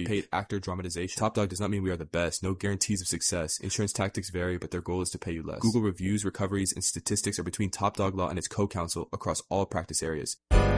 paid actor dramatization. Top Dog does not mean we are the best. No guarantees of success. Insurance tactics vary, but their goal is to pay you less. Google reviews, recoveries, and statistics are between Top Dog Law and its co-counsel across all practice areas.